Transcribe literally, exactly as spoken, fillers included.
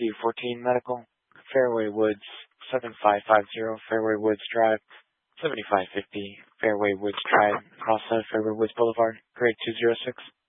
D fourteen Medical, Fairway Woods, seven five five zero Fairway Woods Drive, seventy-five fifty Fairway Woods Drive, Crossroads Fairway Woods Boulevard, grade two zero six.